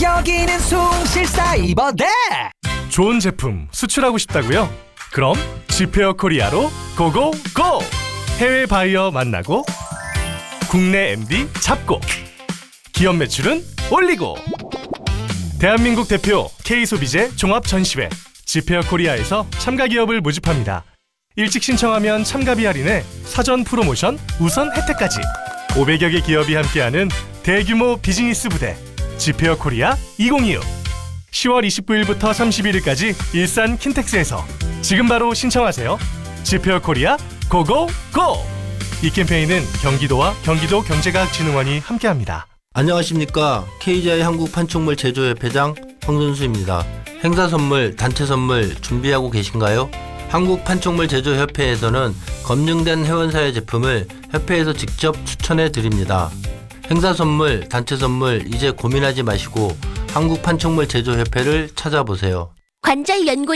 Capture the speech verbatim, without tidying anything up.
여기는 숭실사이버대. 좋은 제품 수출하고 싶다고요? 그럼 지페어 코리아로 고고고! 해외 바이어 만나고 국내 엠디 잡고 기업 매출은 올리고 대한민국 대표 K소비재 종합전시회 지페어 코리아에서 참가 기업을 모집합니다. 일찍 신청하면 참가비 할인에 사전 프로모션 우선 혜택까지 오백여 개 기업이 함께하는 대규모 비즈니스 부대 지페어 코리아 이천이십육 시월 이십구일부터 삼십일일까지 일산 킨텍스에서 지금 바로 신청하세요. 지페어 코리아 고고고! 이 캠페인은 경기도와 경기도 경제과학진흥원이 함께합니다. 안녕하십니까. 케이지아이 한국판촉물 제조협회장 황선수입니다. 행사 선물, 단체 선물 준비하고 계신가요? 한국판촉물 제조협회에서는 검증된 회원사의 제품을 협회에서 직접 추천해 드립니다. 행사 선물, 단체 선물 이제 고민하지 마시고 한국판촉물 제조협회를 찾아보세요. 관절 연고